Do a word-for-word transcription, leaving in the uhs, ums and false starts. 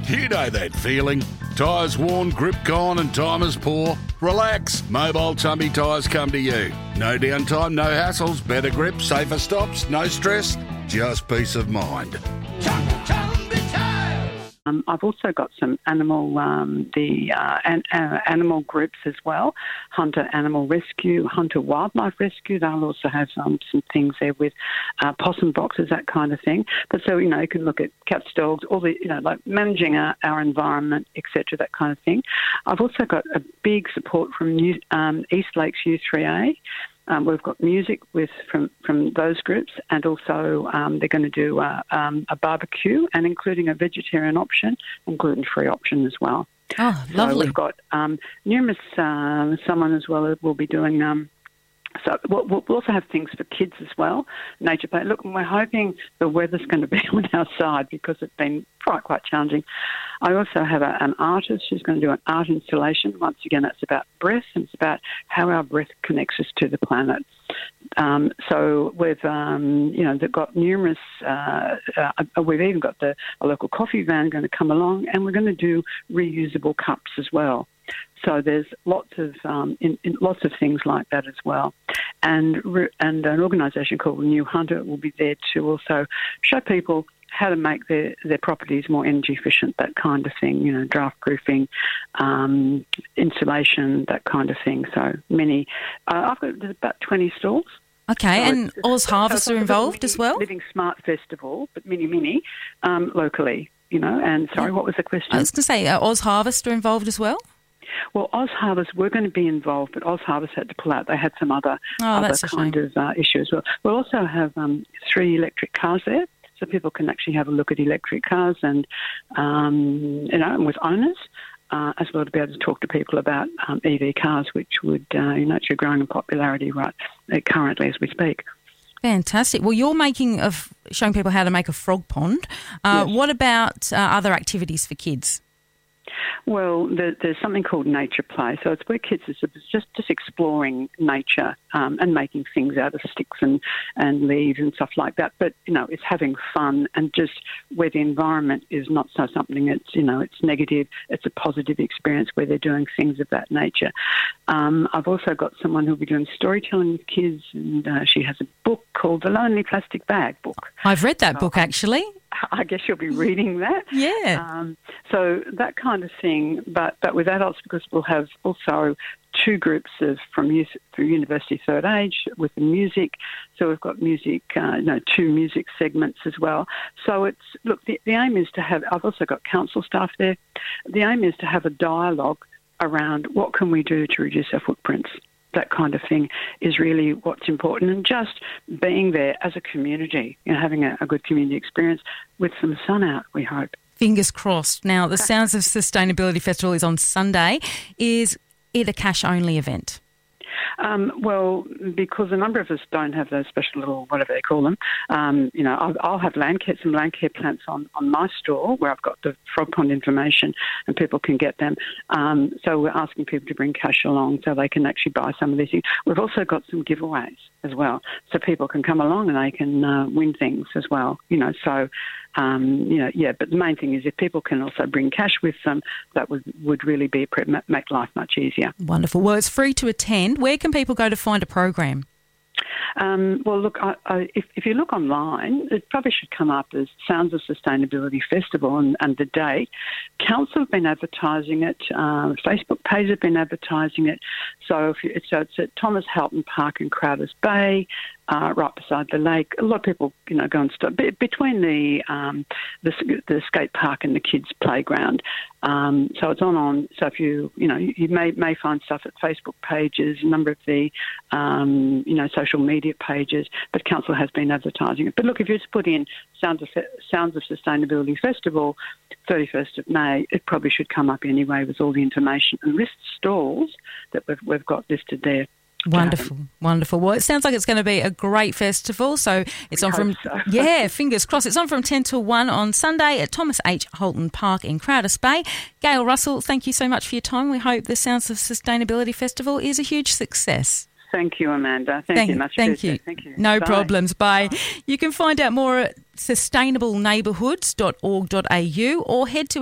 You know that feeling. Tyres worn, grip gone and time is poor? Relax. Mobile Tumby Tyres come to you. No downtime, no hassles, better grip, safer stops, no stress, just peace of mind. Um, I've also got some animal, um, the uh, an, uh, animal groups as well. Hunter Animal Rescue, Hunter Wildlife Rescue. They'll also have um, some things there with uh, possum boxes, that kind of thing. But so you know, you can look at cats, dogs, all the you know, like managing our, our environment, et cetera. That kind of thing. I've also got a big support from New, um, East Lakes U three A. Um, we've got music with from, from those groups, and also um, they're going to do a, um, a barbecue, and including a vegetarian option and gluten-free option as well. Oh, lovely. So we've got um, numerous, uh, someone as well will be doing... Um, So we'll, we'll also have things for kids as well, nature play. Look, we're hoping the weather's going to be on our side because it's been quite, quite challenging. I also have a, an artist who's going to do an art installation. Once again, that's about breath, and it's about how our breath connects us to the planet. Um, so we've, um, you know, they've got numerous, uh, uh, we've even got the a local coffee van going to come along, and we're going to do reusable cups as well. So there's lots of um, in, in lots of things like that as well, and re- and an organisation called New Hunter will be there to also show people how to make their, their properties more energy efficient, that kind of thing. You know, draft proofing, um, insulation, that kind of thing. So many. Uh, I've got there's about twenty stalls. Okay, so and Oz Harvest so are involved mini, as well? Living Smart Festival, but mini, mini, um, locally, you know. And sorry, what was the question? I was going to say, uh, Oz Harvest are involved as well? Well, Oz Harvest were going to be involved, but Oz Harvest had to pull out. They had some other, oh, other kind of uh, issues. Well, we'll also have um, three electric cars there, so people can actually have a look at electric cars and, um, you know, and with owners. Uh, as well to be able to talk to people about um, E V cars, which would, uh, you know, actually growing in popularity right uh, currently as we speak. Fantastic. Well, you're making of showing people how to make a frog pond. Uh, Yes. What about uh, other activities for kids? Well, there, there's something called nature play. So it's where kids are just, just exploring nature um, and making things out of sticks and, and leaves and stuff like that. But, you know, it's having fun, and just where the environment is not so something that's, you know, it's negative. It's a positive experience where they're doing things of that nature. Um, I've also got someone who'll be doing storytelling with kids, and uh, she has a book called The Lonely Plastic Bag Book. I've read that So book, actually. I guess you'll be reading that. Yeah. Um, so that kind of thing, but, but with adults, because we'll have also two groups of from youth through university third age with the music. So we've got music, uh, you know, two music segments as well. So it's, look, the, the aim is to have, I've also got council staff there. The aim is to have a dialogue around what can we do to reduce our footprints. That kind of thing is really what's important, and just being there as a community, you know, having a, a good community experience with some sun out, we hope. Fingers crossed. Now, the Sounds of Sustainability Festival is on Sunday. Is it a cash-only event? Um, well, because a number of us don't have those special little, whatever they call them, um, you know, I'll, I'll have land care, some land care plants on, on my store where I've got the frog pond information and people can get them. Um, so we're asking people to bring cash along so they can actually buy some of these things. We've also got some giveaways as well, so people can come along and they can uh, win things as well, you know, so... Um, you know, yeah, but the main thing is if people can also bring cash with them, that would, would really be make life much easier. Wonderful. Well, it's free to attend. Where can people go to find a program? Um, well, look, I, I, if, if you look online, it probably should come up as Sounds of Sustainability Festival and, and the date. Council have been advertising it. Uh, Facebook page have been advertising it. So, if you, so it's at Thomas Halton Park in Crowders Bay, uh, right beside the lake. A lot of people, you know, go and stop be, between the, um, the the skate park and the kids' playground. Um, so it's on on. So if you, you know, you, you may may find stuff at Facebook pages, a number of the, um, you know, social media pages. But council has been advertising it. But look, if you just put in Sounds of Sounds of Sustainability Festival, thirty-first of May, it probably should come up anyway with all the information and list stalls that we've we've got listed there. Wonderful, wonderful. Well, it sounds like it's going to be a great festival. So it's we on from, so. yeah, fingers crossed. It's on from ten till one on Sunday at Thomas H. Halton Park in Crowders Bay. Gail Russell, thank you so much for your time. We hope the Sounds of Sustainability Festival is a huge success. Thank you, Amanda. Thank, thank you much. Thank you. Thank you. No Bye. problems. Bye. Bye. You can find out more at sustainable neighbourhoods dot org dot a u or head to